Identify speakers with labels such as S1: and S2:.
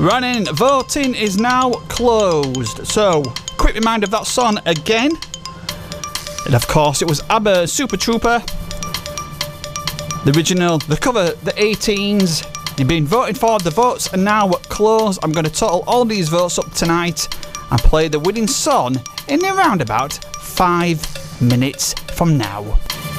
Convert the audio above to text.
S1: Running, voting is now closed. So, quick reminder of that song again. And of course, it was ABBA Super Trooper. The original, the cover, the 18s. You've been voting for. The votes are now closed. I'm going to total all these votes up tonight and play the winning song in around about 5 minutes from now.